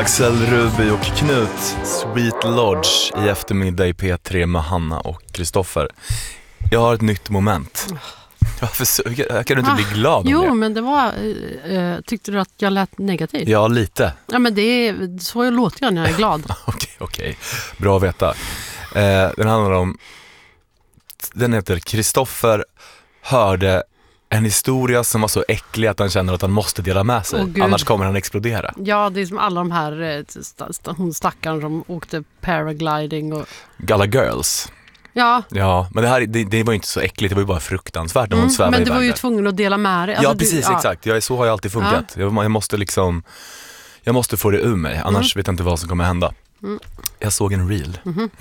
Axel, Ruby och Knut, Sweet Lodge i eftermiddag i P3 med Hanna och Kristoffer. Jag har ett nytt moment. Varför kan du inte bli glad om jo, det? Jo, men det var... tyckte du att jag lät negativt? Ja, lite. Ja, men det är så låter jag när jag är glad. Okej. Bra att veta. Den handlar om... Den heter Kristoffer hörde en historia som var så äcklig att han känner att han måste dela med sig. Annars kommer han explodera. Ja, det är som alla de här hon stackaren som åkte paragliding och... Galla Girls. Ja, men det var ju inte så äckligt. Det var ju bara fruktansvärt när hon svävade men i du var ju vägen. tvungen att dela med dig. Alltså, ja, precis, exakt. Så har jag alltid funkat. Jag måste liksom... Jag måste få det ur mig. Annars vet jag inte vad som kommer hända. Jag såg en reel.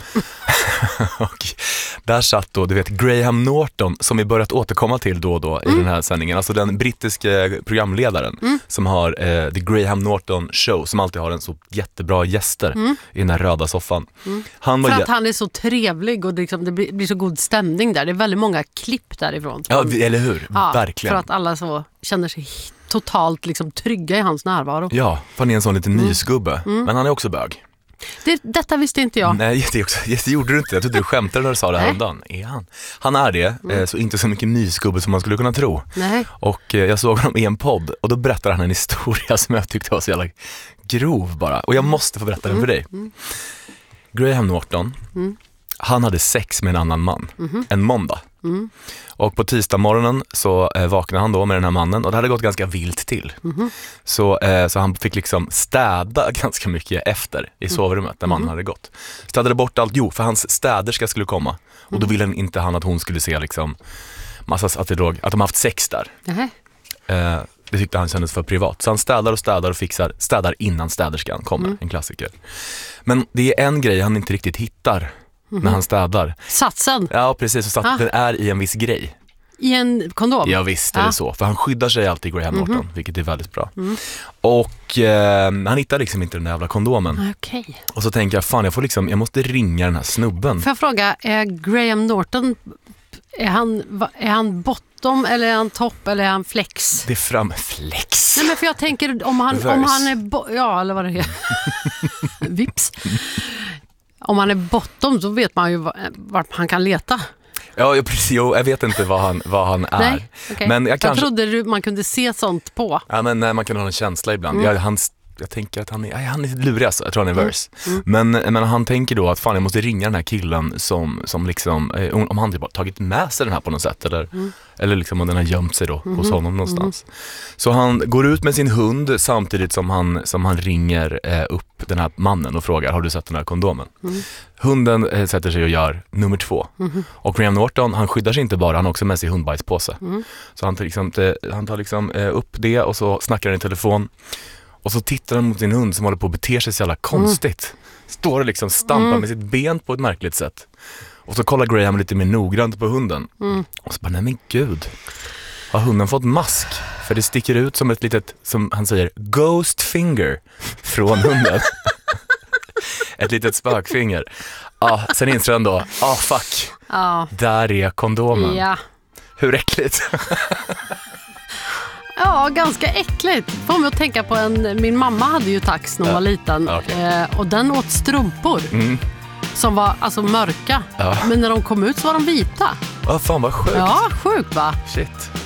Och där satt då, du vet, Graham Norton, som vi börjat återkomma till då och då i den här sändningen. Alltså den brittiska programledaren som har The Graham Norton Show, som alltid har en så jättebra gäster i den här röda soffan. För att han är så trevlig och liksom, det blir så god stämning där. Det är väldigt många klipp därifrån. Ja, eller hur? Verkligen. För att alla så känner sig totalt liksom trygga i hans närvaro. Ja, för han är en sån liten mysgubbe. Men han är också bög. Detta visste inte jag. Nej, det gjorde du inte. Jag trodde du skämtade när du sa det här om dagen. Är han? Han är det, så inte så mycket mysgubbe som man skulle kunna tro. Nej. Och jag såg honom i en podd och då berättade han en historia som jag tyckte var så jävla grov bara. Och jag måste få berätta den för dig. Graham Norton, han hade sex med en annan man en måndag. Och på tisdag morgonen så vaknade han då med den här mannen och det hade gått ganska vilt till. Så han fick liksom städa ganska mycket efter i sovrummet när mannen hade gått. Städade bort allt, för hans städerska skulle komma. Och då ville inte han att hon skulle se liksom att de haft sex där. Det tyckte han kändes för privat. Så han städar och städar innan städerskan kommer, en klassiker. Men det är en grej han inte riktigt hittar när han städar. Satsen? Ja, precis. Och den är i en viss grej. I en kondom? Ja, visst är det så. För han skyddar sig alltid, Graham Norton, vilket är väldigt bra. Och han hittar liksom inte den där jävla kondomen. Okej. Och så tänker jag, jag måste ringa den här snubben. Får jag fråga, är Graham Norton, är han bottom eller är han topp eller är han flex? Det är flex. Nej, men för jag tänker om han är eller vad det är. Vips. Om han är bottom så vet man ju vart han kan leta. Ja, precis. Jag vet inte vad han är. Nej, okay. Men jag trodde man kunde se sånt på. Ja, men nej, man kan ha en känsla ibland. Jag tänker att han är lurig, alltså. Jag tror han är verse. Men han tänker då att jag måste ringa den här killen som liksom, om han typ har tagit med sig den här på något sätt eller liksom om den har gömt sig då hos honom någonstans. Så han går ut med sin hund samtidigt som han ringer upp den här mannen och frågar, har du sett den här kondomen? Hunden sätter sig och gör nummer 2. Och Graham Norton, han skyddar sig inte bara, han har också med sig hundbajspåse. Så han tar liksom upp det och så snackar han i telefon. Och så tittar han mot sin hund som håller på att bete sig så jävla konstigt. Står och liksom stampar med sitt ben på ett märkligt sätt. Och så kollar Graham lite mer noggrant på hunden. Och så bara, nej men gud. Har hunden fått mask? För det sticker ut som ett litet, som han säger, ghost finger från hunden. Ett litet spökfinger. Sen inser han då, fuck. Där är kondomen. Ja. Hur äckligt? Ja, ganska äckligt. Får mig att tänka på min mamma hade ju tax när hon var liten. Och den åt strumpor som var alltså mörka. Men när de kom ut så var de vita. Fan vad sjukt. Ja, sjukt va? Shit.